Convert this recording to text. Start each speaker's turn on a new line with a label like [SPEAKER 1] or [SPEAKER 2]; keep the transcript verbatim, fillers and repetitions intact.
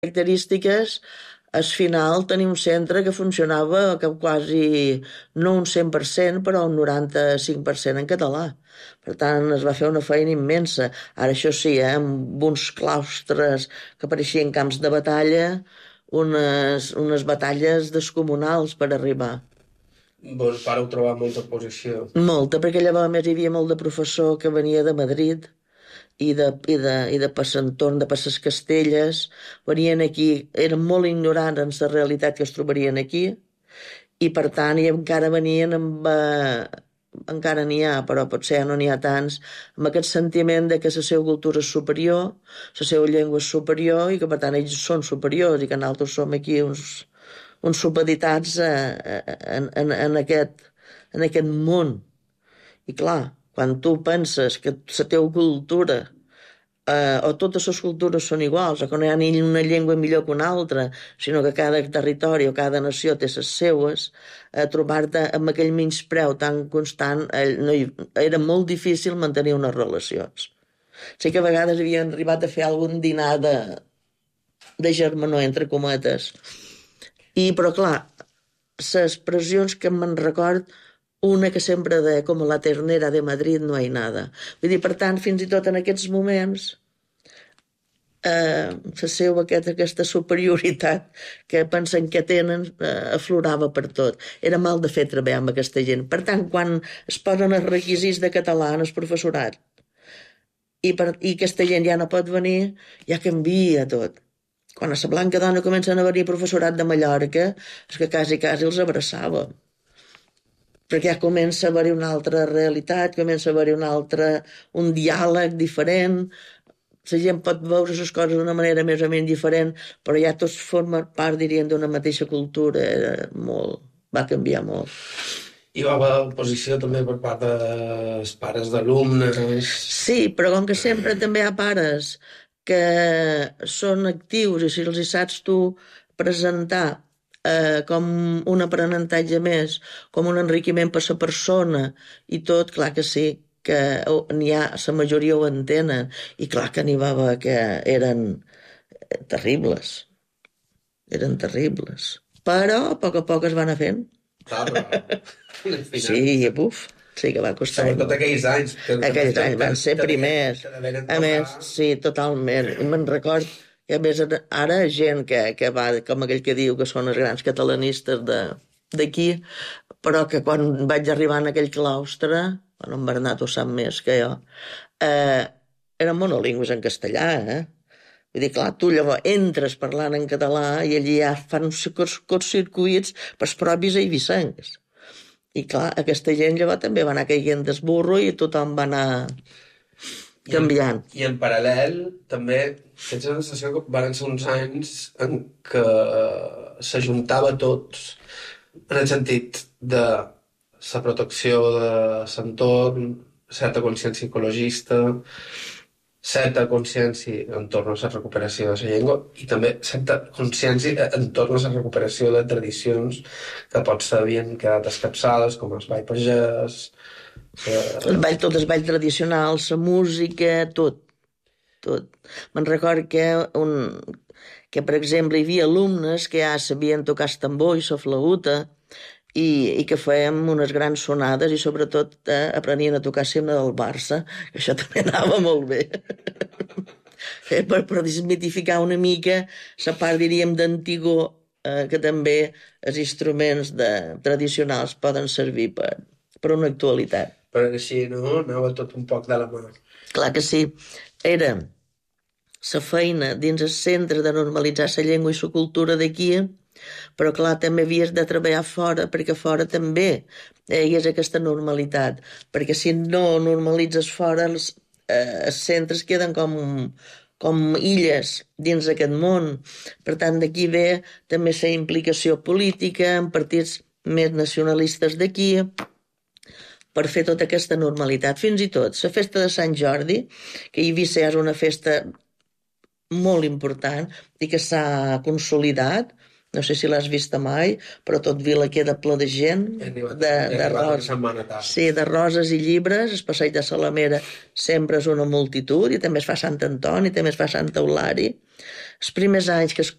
[SPEAKER 1] característiques, al final tenia un centre que funcionava que quasi, no un cent per cent, però un noranta-cinc per cent en català. Per tant, es va fer una feina immensa. Ara, això sí, eh, amb uns claustres que pareixien camps de batalla, unes, unes batalles descomunals per arribar.
[SPEAKER 2] Vos vareu trobar molta oposició.
[SPEAKER 1] Molta, perquè llavors a més hi havia molt de professor que venia de Madrid i de, i de, i de pas entorn de Passes Castelles, venien aquí, eren molt ignorants en la realitat que es trobarien aquí, i per tant i encara venien amb, eh, encara n'hi ha, però potser ja no n'hi ha tants, amb aquest sentiment de que la seva cultura és superior, la seva llengua és superior i que per tant ells són superiors i que nosaltres som aquí uns, uns supeditats eh, eh, en, en, en, aquest, en aquest món. I clar, quan tu penses que la teva cultura eh, o totes les cultures són iguals o que no hi ha ni una llengua millor que una altra, sinó que cada territori o cada nació té les seues, eh, trobar-te amb aquell menyspreu tan constant eh, no hi, era molt difícil mantenir unes relacions. Sé que a vegades havien arribat a fer algun dinar de, de germanor, entre cometes. I, però clar, les pressions que me'n record, una que sempre de com la ternera de Madrid no hay nada. Vull dir, per tant, fins i tot en aquests moments, eh, la seva aquesta, aquesta superioritat que pensen que tenen eh, aflorava per tot. Era mal de fer treballar amb aquesta gent. Per tant, quan es posen els requisits de català en el professorat i, per, i aquesta gent ja no pot venir, ja canvia tot. Quan a la Blanca Dona comencen a venir professorat de Mallorca, és que quasi, quasi els abraçava. Perquè ja comença a haver-hi una altra realitat, comença a haver-hi un altre, un diàleg diferent, la gent pot veure les coses d'una manera més o menys diferent, però ja tots formen part, dirien, d'una mateixa cultura, era molt, va canviar molt.
[SPEAKER 2] Hi va haver oposició també per part dels pares d'alumnes.
[SPEAKER 1] Sí, però com que sempre també hi ha pares que són actius i si els hi saps tu presentar eh, com un aprenentatge més, com un enriquiment per la persona i tot, clar que sí, que n'hi ha, la majoria ho entenen, i clar que n'hi va haver que eren terribles, eren terribles, però a poc a poc es van anar fent.
[SPEAKER 2] Clar, però...
[SPEAKER 1] Sí, buf, sí que va costar.
[SPEAKER 2] Sobretot aquells anys. Que
[SPEAKER 1] aquells anys van ser primers. A més, sí, totalment. Me'n record que a més ara gent que, que va, com aquell que diu que són els grans catalanistes d'aquí, però que quan vaig arribar en aquell claustre, bueno, en Bernat ho sap més que jo, eh, eren monolingües en castellà, eh? Vull dir, clar, tu llavors entres parlant en català i allí ja fan uns curtcircuits pels propis eivissencs. I clar, aquesta gent llavors també va anar caient del burro i tothom va anar canviant.
[SPEAKER 2] I en, i en paral·lel també tens la sensació que van ser uns anys en què s'ajuntava tots en el sentit de la protecció de l'entorn, certa consciència ecologista, certa consciència entorn a la recuperació de la llengua i també certa consciència entorn a la recuperació de tradicions que potser havien quedat escapçades, com el ball pagès...
[SPEAKER 1] Que... El ball, tot el ball tradicional, la música, tot. tot. Me'n record que, un, que, per exemple, hi havia alumnes que ja sabien tocar el tambor i la flauta i, i que fèiem unes grans sonades i sobretot eh, aprenien a tocar l'himne del Barça, que això també anava molt bé. eh, per, per desmitificar una mica la part, diríem, d'antigó, eh, que també els instruments de, tradicionals poden servir per, per una actualitat.
[SPEAKER 2] Però així, no? Anava tot un poc de la mà.
[SPEAKER 1] Clar que sí. Era la feina dins el centre de normalitzar la llengua i la cultura d'aquí, però clar, també havies de treballar fora, perquè fora també hi és aquesta normalitat, perquè si no normalitzes fora, els, eh, els centres queden com, com illes dins d'aquest món. Per tant, d'aquí ve també la implicació política en partits més nacionalistes d'aquí, per fer tota aquesta normalitat. Fins i tot la festa de Sant Jordi, que a Eivissa és una festa molt important i que s'ha consolidat, no sé si l'has vista mai, però tot Vila queda ple de gent, de, de, roses, sí, de roses i llibres. El passeig de Salamera sempre és una multitud, i també es fa Sant Antoni, i també es fa Sant Eulari. Els primers anys que es